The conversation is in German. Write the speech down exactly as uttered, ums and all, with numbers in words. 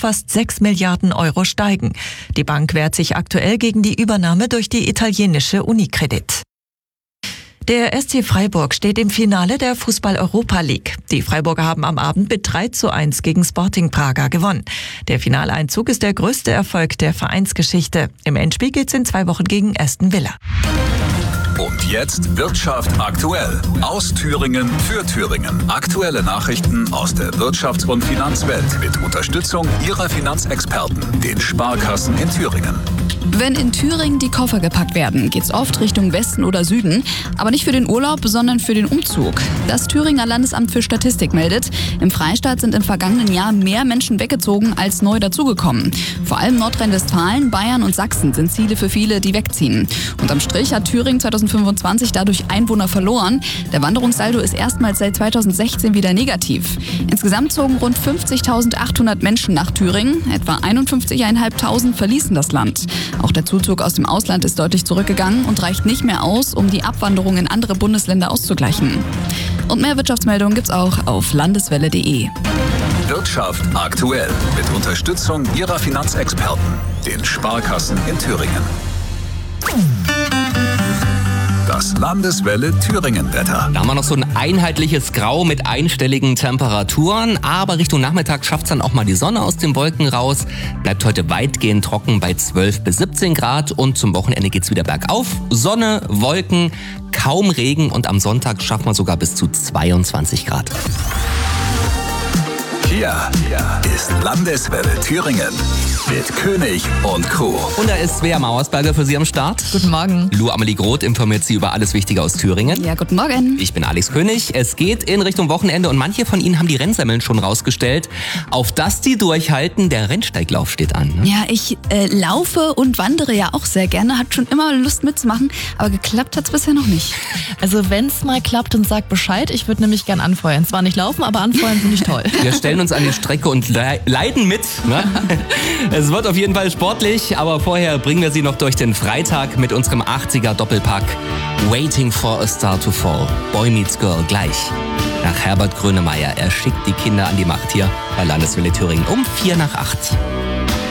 fast sechs Milliarden Euro steigen. Die Bank wehrt sich aktuell gegen die Übernahme durch die italienische Unicredit. Der S C Freiburg steht im Finale der Fußball-Europa League. Die Freiburger haben am Abend mit drei zu eins gegen Sporting Braga gewonnen. Der Finaleinzug ist der größte Erfolg der Vereinsgeschichte. Im Endspiel geht's in zwei Wochen gegen Aston Villa. Und jetzt Wirtschaft aktuell. Aus Thüringen für Thüringen. Aktuelle Nachrichten aus der Wirtschafts- und Finanzwelt mit Unterstützung Ihrer Finanzexperten, den Sparkassen in Thüringen. Wenn in Thüringen die Koffer gepackt werden, geht's oft Richtung Westen oder Süden. Aber nicht für den Urlaub, sondern für den Umzug. Das Thüringer Landesamt für Statistik meldet, im Freistaat sind im vergangenen Jahr mehr Menschen weggezogen als neu dazugekommen. Vor allem Nordrhein-Westfalen, Bayern und Sachsen sind Ziele für viele, die wegziehen. Unterm Strich hat Thüringen zweitausendfünfundzwanzig dadurch Einwohner verloren. Der Wanderungssaldo ist erstmals seit zweitausendsechzehn wieder negativ. Insgesamt zogen rund fünfzigtausendachthundert Menschen nach Thüringen. Etwa einundfünfzigtausendfünfhundert verließen das Land. Auch der Zuzug aus dem Ausland ist deutlich zurückgegangen und reicht nicht mehr aus, um die Abwanderung in andere Bundesländer auszugleichen. Und mehr Wirtschaftsmeldungen gibt's auch auf landeswelle punkt de. Wirtschaft aktuell mit Unterstützung Ihrer Finanzexperten, den Sparkassen in Thüringen. Das Landeswelle Thüringen-Wetter. Da haben wir noch so ein einheitliches Grau mit einstelligen Temperaturen, aber Richtung Nachmittag schafft es dann auch mal die Sonne aus den Wolken raus. Bleibt heute weitgehend trocken bei zwölf bis siebzehn Grad und zum Wochenende geht's wieder bergauf. Sonne, Wolken, kaum Regen und am Sonntag schaffen wir sogar bis zu zweiundzwanzig Grad. Hier, hier ist Landeswelle Thüringen mit König und Crew. Und da ist Svea Mauersberger für Sie am Start. Guten Morgen. Lou Amelie Groth informiert Sie über alles Wichtige aus Thüringen. Ja, guten Morgen. Ich bin Alex König. Es geht in Richtung Wochenende und manche von Ihnen haben die Rennsemmeln schon rausgestellt. Auf dass die durchhalten, der Rennsteiglauf steht an. Ne? Ja, ich äh, laufe und wandere ja auch sehr gerne. Hat schon immer Lust mitzumachen, aber geklappt hat's bisher noch nicht. Also wenn's mal klappt, dann sag Bescheid. Ich würde nämlich gern anfeuern. Zwar nicht laufen, aber anfeuern finde ich toll. Wir stellen uns an die Strecke und le- leiden mit. Ne? Es wird auf jeden Fall sportlich, aber vorher bringen wir Sie noch durch den Freitag mit unserem achtziger Doppelpack Waiting for a Star to Fall. Boy Meets Girl gleich. Nach Herbert Grönemeyer. Er schickt die Kinder an die Macht hier bei Landeswelle Thüringen um vier nach acht.